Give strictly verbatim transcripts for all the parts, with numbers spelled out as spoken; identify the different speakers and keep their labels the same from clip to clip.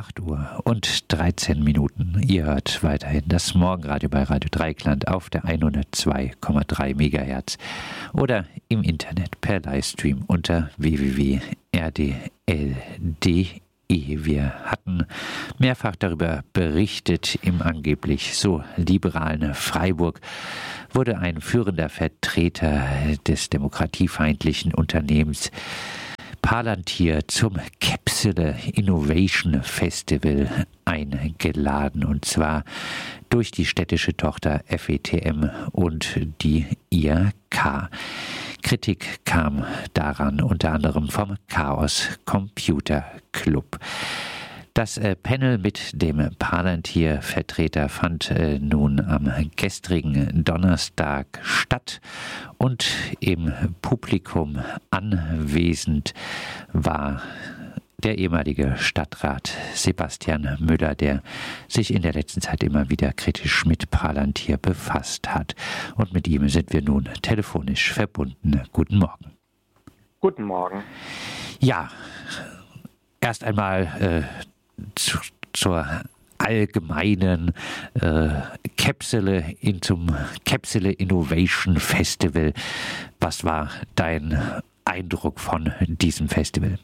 Speaker 1: acht Uhr und dreizehn Minuten. Ihr hört weiterhin das Morgenradio bei Radio Dreieckland auf der hundertzwei Komma drei Megahertz oder im Internet per Livestream unter w w w punkt r d l punkt d e. Wir hatten mehrfach darüber berichtet, im angeblich so liberalen Freiburg wurde ein führender Vertreter des demokratiefeindlichen Unternehmens Palantir zum Capsule Innovation Festival eingeladen, und zwar durch die städtische Tochter F E T M und die I H K. Kritik kam daran unter anderem vom Chaos Computer Club. Das äh, Panel mit dem Palantir-Vertreter fand äh, nun am gestrigen Donnerstag statt, und im Publikum anwesend war der ehemalige Stadtrat Sebastian Müller, der sich in der letzten Zeit immer wieder kritisch mit Palantir befasst hat. Und mit ihm sind wir nun telefonisch verbunden. Guten Morgen.
Speaker 2: Guten Morgen.
Speaker 1: Ja, erst einmal äh, zu, zur allgemeinen äh, Capsule in, zum Capsule Innovation Festival. Was war dein Eindruck von diesem Festival?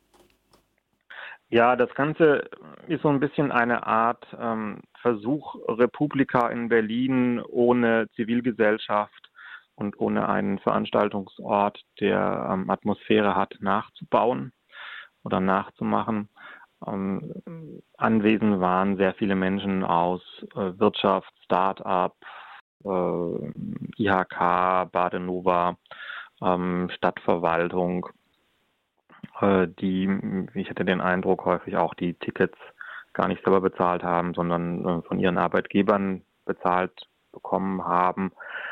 Speaker 2: Ja, das Ganze ist so ein bisschen eine Art ähm, Versuch, Republika in Berlin ohne Zivilgesellschaft und ohne einen Veranstaltungsort, der ähm, Atmosphäre hat, nachzubauen oder nachzumachen. Ähm, anwesend waren sehr viele Menschen aus äh, Wirtschaft, Start-up, äh, I H K, Badenova, ähm, Stadtverwaltung, die, ich hatte den Eindruck, häufig auch die Tickets gar nicht selber bezahlt haben, sondern von ihren Arbeitgebern bezahlt bekommen haben.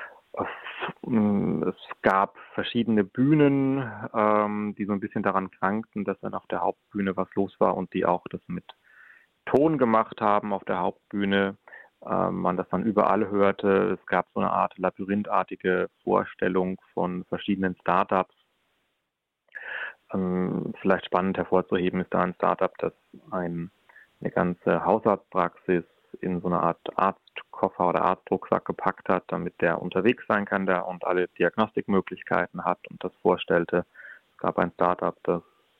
Speaker 2: Es gab verschiedene Bühnen, die so ein bisschen daran krankten, dass dann auf der Hauptbühne was los war und die auch das mit Ton gemacht haben auf der Hauptbühne. Man das dann überall hörte. Es gab so eine Art labyrinthartige Vorstellung von verschiedenen Startups. Vielleicht spannend hervorzuheben ist da ein Startup, das ein, eine ganze Hausarztpraxis in so eine Art Arztkoffer oder Arztrucksack gepackt hat, damit der unterwegs sein kann der und alle Diagnostikmöglichkeiten hat und das vorstellte. Es gab ein Startup, das,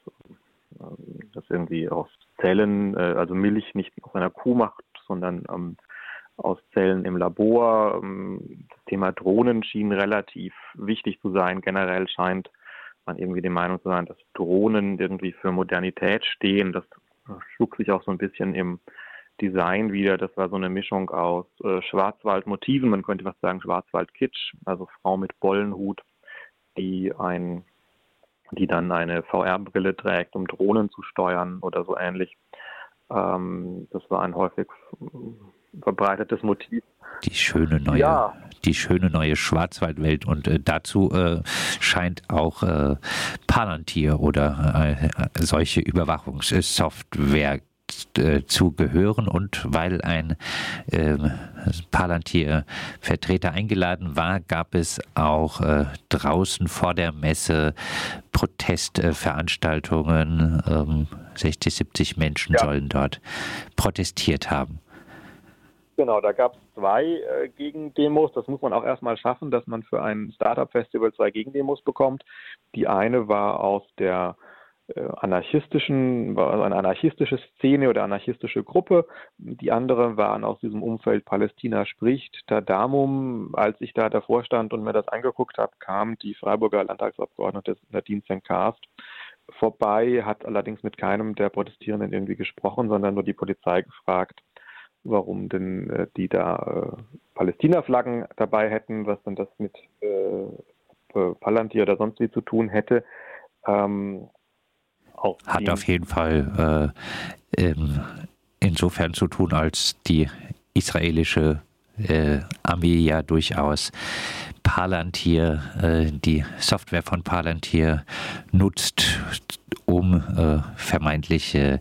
Speaker 2: das irgendwie aus Zellen, also Milch nicht aus einer Kuh macht, sondern ähm, aus Zellen im Labor. Das Thema Drohnen schien relativ wichtig zu sein. Generell scheint man irgendwie die Meinung zu sein, dass Drohnen irgendwie für Modernität stehen. Das schlug sich auch so ein bisschen im Design wieder. Das war so eine Mischung aus äh, Schwarzwaldmotiven, man könnte fast sagen Schwarzwald-Kitsch, also Frau mit Bollenhut, die ein, die dann eine V R-Brille trägt, um Drohnen zu steuern oder so ähnlich. Ähm, das war ein häufig verbreitetes Motiv.
Speaker 1: Die schöne neue, ja. die schöne neue Schwarzwaldwelt, und äh, dazu äh, scheint auch äh, Palantir oder äh, solche Überwachungssoftware äh, zu gehören. Und weil ein äh, Palantir-Vertreter eingeladen war, gab es auch äh, draußen vor der Messe Protestveranstaltungen. Ähm, sechzig, siebzig Menschen ja. sollen dort protestiert haben.
Speaker 2: Genau, da gab es zwei äh, Gegendemos. Das muss man auch erstmal schaffen, dass man für ein Startup-Festival zwei Gegendemos bekommt. Die eine war aus der äh, anarchistischen, war also eine anarchistische Szene oder anarchistische Gruppe. Die andere waren aus diesem Umfeld Palästina spricht. Tadamum, als ich da davor stand und mir das angeguckt habe, kam die Freiburger Landtagsabgeordnete Nadine Zenkarst vorbei, hat allerdings mit keinem der Protestierenden irgendwie gesprochen, sondern nur die Polizei gefragt, warum denn äh, die da äh, Palästina-Flaggen dabei hätten, was denn das mit äh, Palantir oder sonst wie zu tun hätte. Ähm, auch
Speaker 1: Hat auf jeden Fall äh, ähm, insofern zu tun, als die israelische äh, Armee ja durchaus Palantir, äh, die Software von Palantir nutzt, um äh, vermeintliche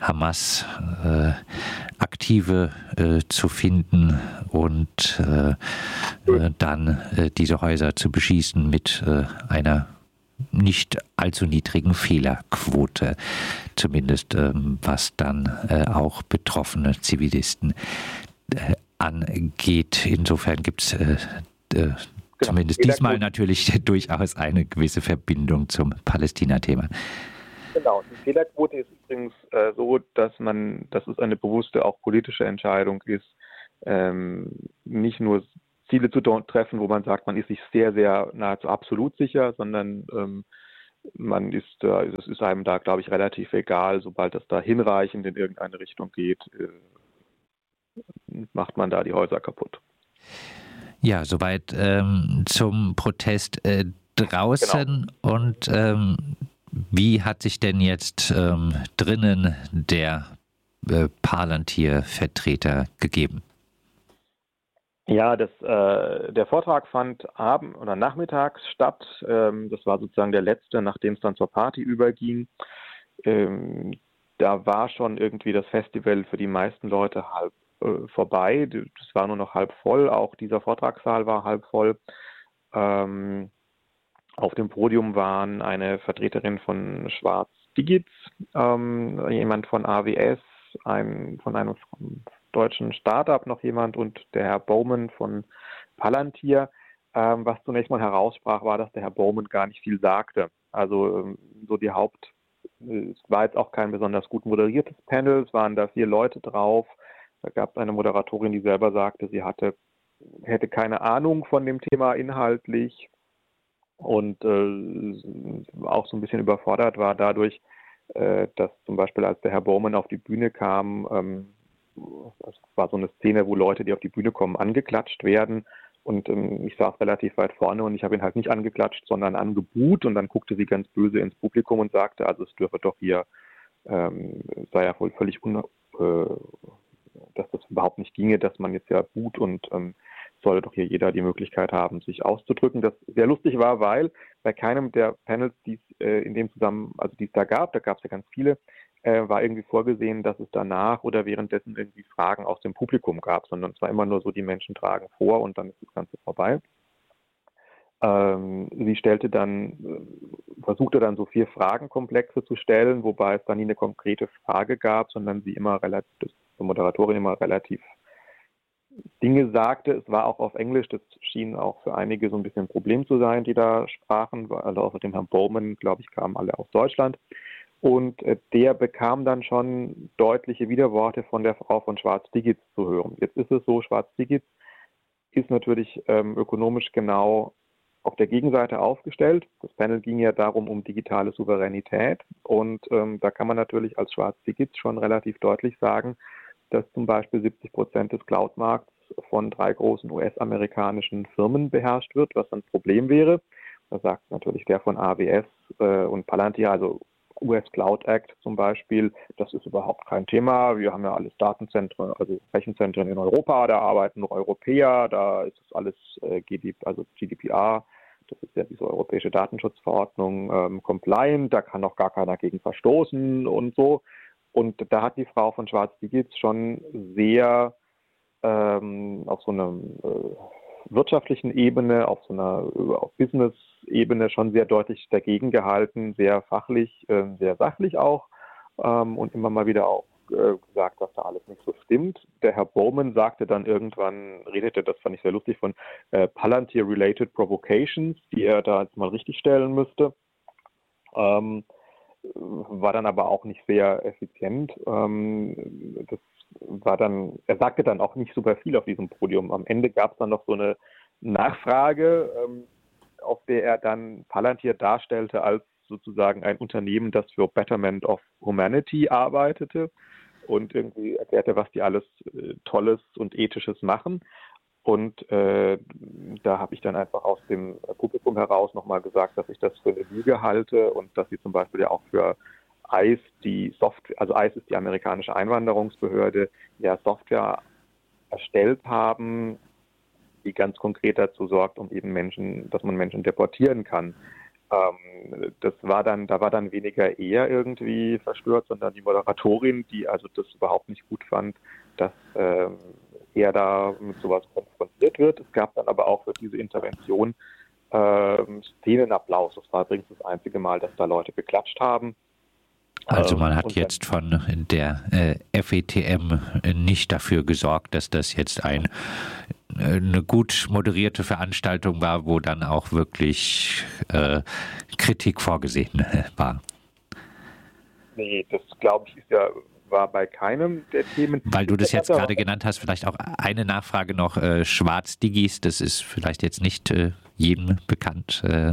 Speaker 1: Hamas-Aktive äh, äh, zu finden und äh, äh, dann äh, diese Häuser zu beschießen mit äh, einer nicht allzu niedrigen Fehlerquote, zumindest ähm, was dann äh, auch betroffene Zivilisten äh, angeht. Insofern gibt es äh, äh, Genau. Zumindest diesmal natürlich durchaus eine gewisse Verbindung zum Palästina-Thema.
Speaker 2: Genau, die Fehlerquote ist übrigens äh, so, dass man, dass es eine bewusste, auch politische Entscheidung ist, ähm, nicht nur Ziele zu treffen, wo man sagt, man ist sich sehr, sehr nahezu absolut sicher, sondern ähm, man ist, äh, es ist einem da, glaube ich, relativ egal, sobald das da hinreichend in irgendeine Richtung geht, äh, macht man da die Häuser kaputt.
Speaker 1: Ja, soweit ähm, zum Protest äh, draußen. Genau. Und ähm, wie hat sich denn jetzt ähm, drinnen der äh, Palantir-Vertreter gegeben?
Speaker 2: Ja, das, äh, der Vortrag fand abends oder nachmittags statt. Ähm, das war sozusagen der letzte, nachdem es dann zur Party überging. Ähm, da war schon irgendwie das Festival für die meisten Leute halb vorbei. Das war nur noch halb voll. Auch dieser Vortragssaal war halb voll. Ähm, auf dem Podium waren eine Vertreterin von Schwarz Digits, ähm, jemand von A W S, ein, von einem deutschen Startup noch jemand und der Herr Bowman von Palantir. Ähm, was zunächst mal heraussprach, war, dass der Herr Bowman gar nicht viel sagte. Also ähm, so die Haupt, es war jetzt auch kein besonders gut moderiertes Panel, es waren da vier Leute drauf. Da gab es eine Moderatorin, die selber sagte, sie hatte, hätte keine Ahnung von dem Thema inhaltlich und äh, auch so ein bisschen überfordert war dadurch, äh, dass zum Beispiel, als der Herr Bowman auf die Bühne kam, ähm, das war so eine Szene, wo Leute, die auf die Bühne kommen, angeklatscht werden. Und ähm, ich saß relativ weit vorne und ich habe ihn halt nicht angeklatscht, sondern angebuht. Und dann guckte sie ganz böse ins Publikum und sagte, also es dürfe doch hier, ähm, sei ja wohl völlig un... Äh, dass das überhaupt nicht ginge, dass man jetzt ja buht und ähm, solle doch hier jeder die Möglichkeit haben, sich auszudrücken. Das sehr lustig war, weil bei keinem der Panels, die es äh, in dem zusammen, also die es da gab, da gab es ja ganz viele, äh, war irgendwie vorgesehen, dass es danach oder währenddessen irgendwie Fragen aus dem Publikum gab, sondern es war immer nur so, die Menschen tragen vor und dann ist das Ganze vorbei. Ähm, sie stellte dann, versuchte dann so vier Fragenkomplexe zu stellen, wobei es dann nie eine konkrete Frage gab, sondern sie immer relativ, die Moderatorin immer relativ Dinge sagte. Es war auch auf Englisch, das schien auch für einige so ein bisschen ein Problem zu sein, die da sprachen, also außer dem Herrn Bowman, glaube ich, kamen alle aus Deutschland. Und äh, der bekam dann schon deutliche Widerworte von der Frau von Schwarz Digits zu hören. Jetzt ist es so, Schwarz Digits ist natürlich ähm, ökonomisch genau auf der Gegenseite aufgestellt. Das Panel ging ja darum, um digitale Souveränität. Und ähm, da kann man natürlich als Schwarz Digits schon relativ deutlich sagen, dass zum Beispiel siebzig Prozent des Cloud-Markts von drei großen U S-amerikanischen Firmen beherrscht wird, was ein Problem wäre. Da sagt natürlich der von A W S äh, und Palantir, also U S Cloud Act zum Beispiel, das ist überhaupt kein Thema. Wir haben ja alles Datenzentren, also Rechenzentren in Europa, da arbeiten nur Europäer, da ist das alles äh, G D P, also G D P R, das ist ja diese europäische Datenschutzverordnung, ähm, compliant, da kann auch gar keiner gegen verstoßen und so. Und da hat die Frau von Schwarz Digits schon sehr ähm, auf so einer äh, wirtschaftlichen Ebene, auf so einer auf Business-Ebene schon sehr deutlich dagegen gehalten, sehr fachlich, äh, sehr sachlich auch ähm, und immer mal wieder auch äh, gesagt, dass da alles nicht so stimmt. Der Herr Bowman sagte dann irgendwann, redete, das fand ich sehr lustig, von äh, Palantir-related Provocations, die er da jetzt mal richtig stellen müsste. Ähm, war dann aber auch nicht sehr effizient. Ähm, das war dann, er sagte dann auch nicht super viel auf diesem Podium. Am Ende gab es dann noch so eine Nachfrage, ähm, auf der er dann Palantir darstellte als sozusagen ein Unternehmen, das für Betterment of Humanity arbeitete und irgendwie erklärte, was die alles äh, Tolles und Ethisches machen. Und äh, da habe ich dann einfach aus dem Publikum heraus nochmal gesagt, dass ich das für eine Lüge halte und dass sie zum Beispiel ja auch für I C E, die Software, also I C E ist die amerikanische Einwanderungsbehörde, ja Software erstellt haben, die ganz konkret dazu sorgt, um eben Menschen, dass man Menschen deportieren kann. Ähm, das war dann, da war dann weniger er irgendwie verstört, sondern die Moderatorin, die also das überhaupt nicht gut fand, dass ähm, er da mit sowas konfrontiert wird. Es gab dann aber auch für diese Intervention ähm, Szenenapplaus. Das war übrigens das einzige Mal, dass da Leute geklatscht haben.
Speaker 1: Also man
Speaker 2: Ähm,
Speaker 1: hat
Speaker 2: und
Speaker 1: jetzt von der äh, F E T M nicht dafür gesorgt, dass das jetzt ein, äh, eine gut moderierte Veranstaltung war, wo dann auch wirklich äh, Kritik vorgesehen war.
Speaker 2: Nee, das glaube ich ist ja, war bei keinem der Themen.
Speaker 1: Weil du das jetzt gerade genannt hast, vielleicht auch eine Nachfrage noch, äh, Schwarz-Digis, das ist vielleicht jetzt nicht äh, jedem bekannt. Äh,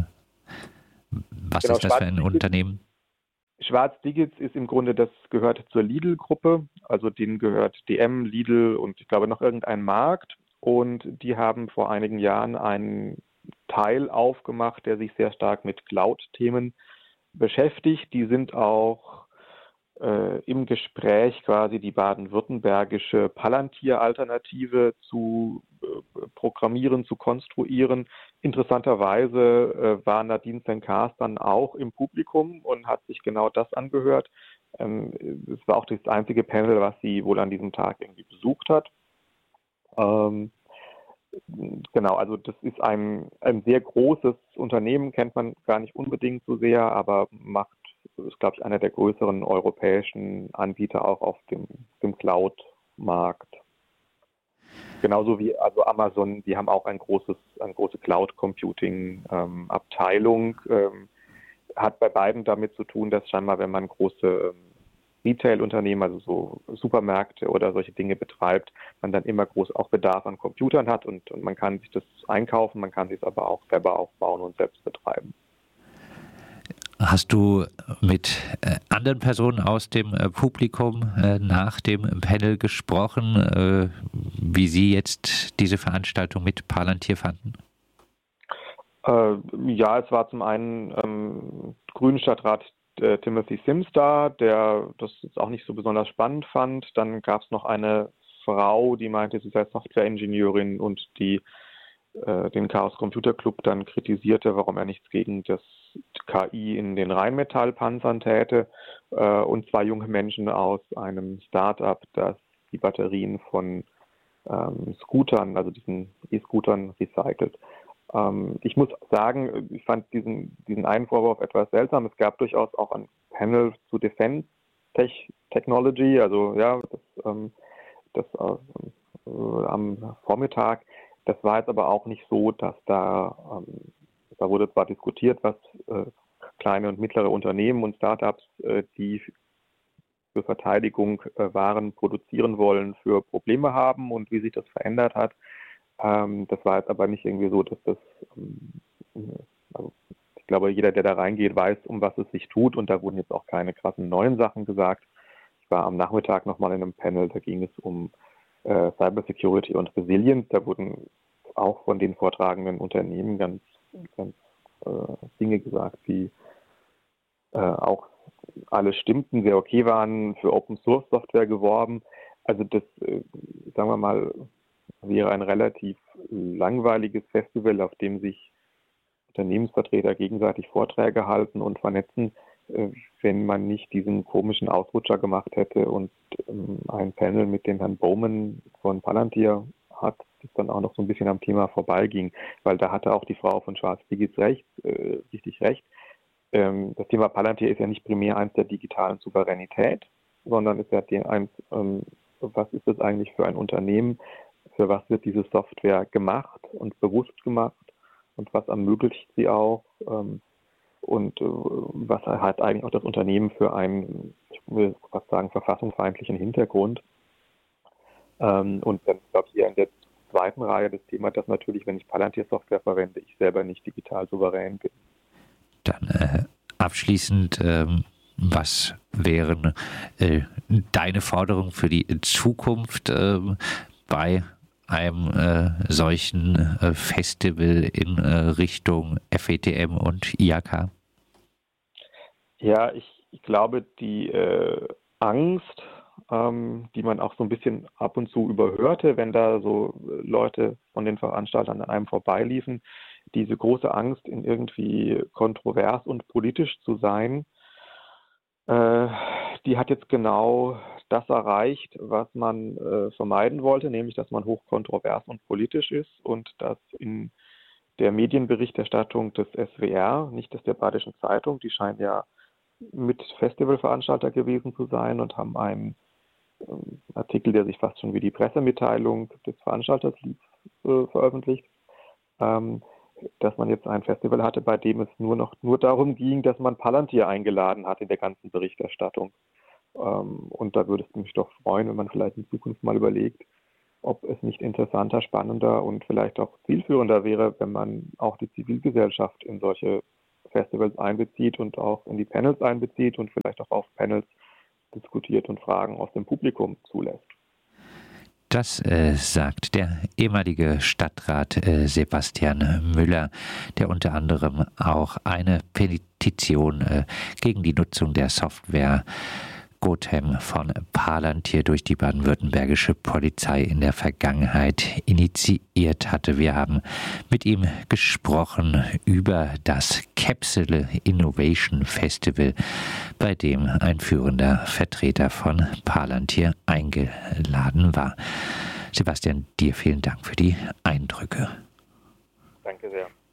Speaker 1: was
Speaker 2: Genau,
Speaker 1: ist das für ein Unternehmen?
Speaker 2: Schwarz-Digits ist im Grunde, das gehört zur Lidl-Gruppe, also denen gehört D M, Lidl und ich glaube noch irgendein Markt, und die haben vor einigen Jahren einen Teil aufgemacht, der sich sehr stark mit Cloud-Themen beschäftigt. Die sind auch äh, im Gespräch, quasi die baden-württembergische Palantir-Alternative zu äh, programmieren, zu konstruieren. Interessanterweise äh, war Nadine Senkars dann auch im Publikum und hat sich genau das angehört. Ähm, es war auch das einzige Panel, was sie wohl an diesem Tag irgendwie besucht hat. Ähm, Genau, also das ist ein, ein sehr großes Unternehmen, kennt man gar nicht unbedingt so sehr, aber macht, ist, glaube ich, einer der größeren europäischen Anbieter auch auf dem, dem Cloud-Markt. Genauso wie also Amazon, die haben auch ein großes, eine große Cloud-Computing-Abteilung. Ähm, hat bei beiden damit zu tun, dass scheinbar, wenn man große ähm, Retail-Unternehmen, also so Supermärkte oder solche Dinge betreibt, man dann immer groß auch Bedarf an Computern hat und, und man kann sich das einkaufen, man kann sich es aber auch selber aufbauen und selbst betreiben.
Speaker 1: Hast du mit äh, anderen Personen aus dem äh, Publikum äh, nach dem Panel gesprochen, äh, wie sie jetzt diese Veranstaltung mit Palantir fanden?
Speaker 2: Äh, ja, es war zum einen ähm, Grünen-Stadtrat äh, Timothy Sims da, der das jetzt auch nicht so besonders spannend fand. Dann gab es noch eine Frau, die meinte, sie sei Software-Ingenieurin und die äh, den Chaos Computer Club dann kritisierte, warum er nichts gegen das K I in den Rheinmetall-Panzern täte. Äh, und zwei junge Menschen aus einem Start-up, das die Batterien von ähm, Scootern, also diesen E-Scootern, recycelt. Ähm, ich muss sagen, ich fand diesen, diesen einen Vorwurf etwas seltsam. Es gab durchaus auch ein Panel zu Defense Technology, also ja, das, ähm, das äh, am Vormittag. Das war jetzt aber auch nicht so, dass da, ähm, da wurde zwar diskutiert, was äh, kleine und mittlere Unternehmen und Startups, äh, die für Verteidigung äh, Waren produzieren wollen, für Probleme haben und wie sich das verändert hat. Ähm, das war jetzt aber nicht irgendwie so, dass das, ähm, also ich glaube, jeder, der da reingeht, weiß, um was es sich tut, und da wurden jetzt auch keine krassen neuen Sachen gesagt. Ich war am Nachmittag nochmal in einem Panel, da ging es um äh, Cybersecurity und Resilience. Da wurden auch von den vortragenden Unternehmen ganz, ganz äh, Dinge gesagt, die äh, auch alle stimmten, sehr okay waren, für Open Source Software geworben. Also das, äh, sagen wir mal, wäre ein relativ langweiliges Festival, auf dem sich Unternehmensvertreter gegenseitig Vorträge halten und vernetzen, äh, wenn man nicht diesen komischen Ausrutscher gemacht hätte und ähm, ein Panel mit dem Herrn Bowman von Palantir hat, das dann auch noch so ein bisschen am Thema vorbeiging, weil da hatte auch die Frau von Schwarz-Digits recht, äh, richtig recht. Ähm, das Thema Palantir ist ja nicht primär eins der digitalen Souveränität, sondern ist ja die eins, ähm, was ist das eigentlich für ein Unternehmen, für was wird diese Software gemacht und bewusst gemacht und was ermöglicht sie auch, ähm, und äh, was hat eigentlich auch das Unternehmen für einen, ich will fast sagen, verfassungsfeindlichen Hintergrund. Ähm, und dann, glaube ich, hier in der zweiten Reihe das Thema, dass natürlich, wenn ich Palantir-Software verwende, ich selber nicht digital souverän bin.
Speaker 1: Dann äh, abschließend, ähm, was wären äh, deine Forderungen für die Zukunft äh, bei einem äh, solchen äh, Festival in äh, Richtung F E T M und I A K?
Speaker 2: Ja, ich, ich glaube, die äh, Angst, ähm, die man auch so ein bisschen ab und zu überhörte, wenn da so Leute von den Veranstaltern an einem vorbeiliefen, diese große Angst, in irgendwie kontrovers und politisch zu sein, äh, die hat jetzt genau das erreicht, was man äh, vermeiden wollte, nämlich dass man hochkontrovers und politisch ist und dass in der Medienberichterstattung des S W R, nicht des der Badischen Zeitung. Die scheinen ja mit Festivalveranstalter gewesen zu sein und haben einen ähm, Artikel, der sich fast schon wie die Pressemitteilung des Veranstalters lief, äh, veröffentlicht, ähm, dass man jetzt ein Festival hatte, bei dem es nur noch nur darum ging, dass man Palantir eingeladen hat in der ganzen Berichterstattung. Ähm, und da würde es mich doch freuen, wenn man vielleicht in Zukunft mal überlegt, ob es nicht interessanter, spannender und vielleicht auch zielführender wäre, wenn man auch die Zivilgesellschaft in solche Festivals einbezieht und auch in die Panels einbezieht und vielleicht auch auf Panels diskutiert und Fragen aus dem Publikum zulässt.
Speaker 1: Das äh, sagt der ehemalige Stadtrat äh, Sebastian Müller, der unter anderem auch eine Petition äh, gegen die Nutzung der Software Gotham von Palantir durch die baden-württembergische Polizei in der Vergangenheit initiiert hatte. Wir haben mit ihm gesprochen über das Capsule Innovation Festival, bei dem ein führender Vertreter von Palantir eingeladen war. Sebastian, dir vielen Dank für die Eindrücke.
Speaker 2: Danke sehr.